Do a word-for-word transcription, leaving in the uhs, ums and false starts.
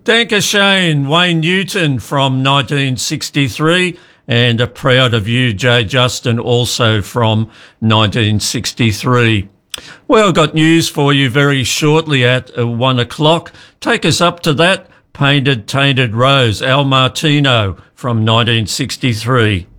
Danke Shane, Wayne Newton from nineteen sixty-three, and a Proud of You, Jay Justin, also from nineteen sixty-three. Well, got news for you very shortly at uh, one o'clock. Take us up to that. Painted Tainted Rose, Al Martino from nineteen sixty-three.